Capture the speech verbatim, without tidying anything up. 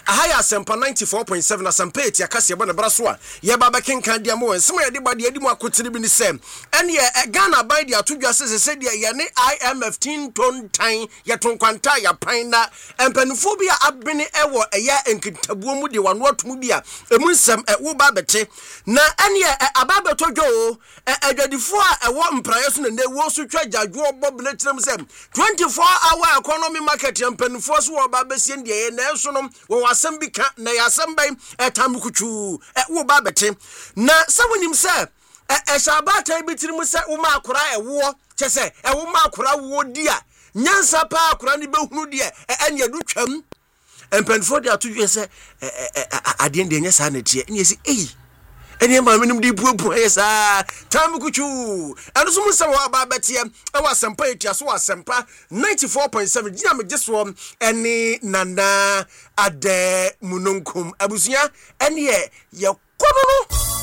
ahaya asempa ninety-four point seven asempa eti akase eba na braso a ye baba kenkan dia mo nsema ye de ba de di mu akotiri bi ni sem ene ye Ghana ban dia atodwa se se dia ye ne I M F tin ton tan ye ton kwanta ya pan na empanifo bi a abene ewo eya enkitabuo mu de wano atum bi a emu nsem ewo ba bete na ene ye ababeto dwo adwadifo a ewo mpraye so na wo so twa jadwo bobele tirem sem twenty-four hour economy market empanifo so wo ba besien dia ye na so no wo asem bi ka na ya asem bai etamukuchu wo ba bete na se wonim se e shabata bi tirem se wo ma akora ewo chese ewo ma akora wo dia nyansa pa akora ni behunu dia enya du twam empanifo dia atodwe se ade ndi enya sa na tie enya si ei eni ma menim di pupu esa tamukuchu eno so musa wa ba betie e wa sempa etia so wa sempa ninety-four point seven gina me giso eni nana ade mununkum abusuya eni ye ye kono